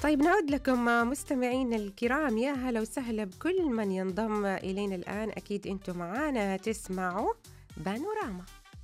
طيب نعود لكم مستمعينا الكرام، يا هلا وسهلا بكل من ينضم إلينا الآن. أكيد أنتم معانا تسمعوا بانوراما.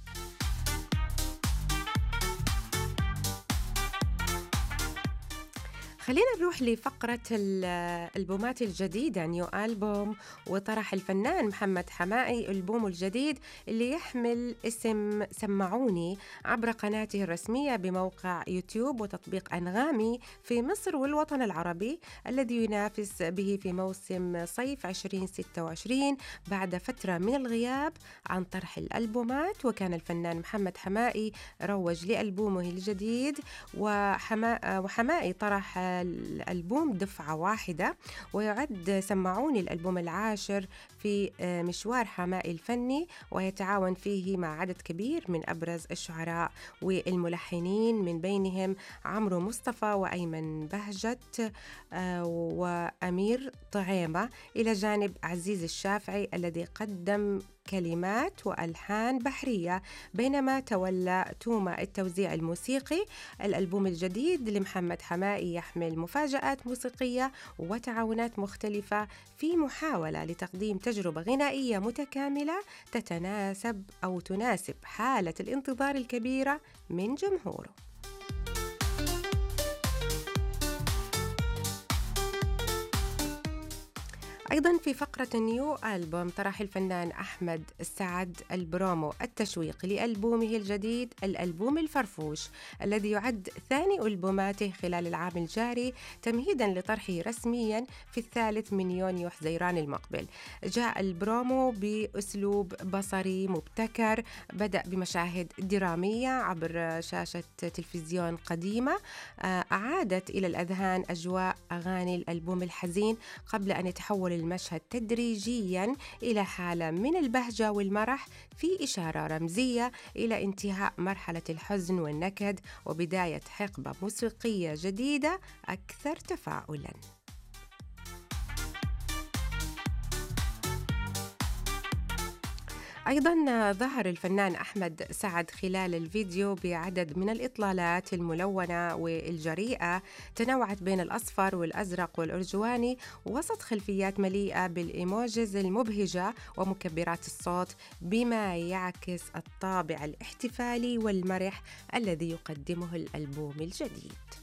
خلينا نروح لفقرة الألبومات الجديدة، نيو ألبوم، وطرح الفنان محمد حمائي ألبومه الجديد اللي يحمل اسم سمعوني عبر قناته الرسمية بموقع يوتيوب وتطبيق أنغامي في مصر والوطن العربي، الذي ينافس به في موسم صيف 2026 بعد فترة من الغياب عن طرح الألبومات. وكان الفنان محمد حمائي روج لألبومه الجديد، وحمائي طرح الألبوم دفعة واحدة، ويعد سمعوني الألبوم العاشر في مشوار حمائي الفني، ويتعاون فيه مع عدد كبير من أبرز الشعراء والملحنين، من بينهم عمرو مصطفى وأيمن بهجت وأمير طعيمة، إلى جانب عزيز الشافعي الذي قدم كلمات وألحان بحرية، بينما تولى توما التوزيع الموسيقي. الألبوم الجديد لمحمد حمائي يحمل مفاجآت موسيقية وتعاونات مختلفة في محاولة لتقديم تجربة غنائية متكاملة تتناسب أو تناسب حالة الانتظار الكبيرة من جمهوره. أيضاً في فقرة نيو ألبوم طرح الفنان أحمد سعد البرومو التشويق لألبومه الجديد الألبوم الفرفوش، الذي يعد ثاني ألبوماته خلال العام الجاري، تمهيداً لطرحه رسمياً في 3 من يونيو حزيران المقبل. جاء البرومو بأسلوب بصري مبتكر، بدأ بمشاهد درامية عبر شاشة تلفزيون قديمة أعادت إلى الأذهان أجواء أغاني الألبوم الحزين، قبل أن يتحول المشهد تدريجياً إلى حالة من البهجة والمرح، في إشارة رمزية إلى انتهاء مرحلة الحزن والنكد وبداية حقبة موسيقية جديدة أكثر تفاؤلاً. أيضاً ظهر الفنان أحمد سعد خلال الفيديو بعدد من الإطلالات الملونة والجريئة، تنوعت بين الأصفر والأزرق والأرجواني، وسط خلفيات مليئة بالإيموجيز المبهجة ومكبرات الصوت، بما يعكس الطابع الاحتفالي والمرح الذي يقدمه الألبوم الجديد.